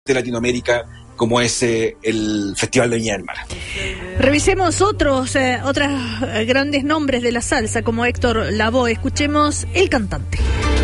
de Latinoamérica, como es el Festival de Viña del Mar. Revisemos otros grandes nombres de la salsa, como Héctor Lavoe. Escuchemos El Cantante.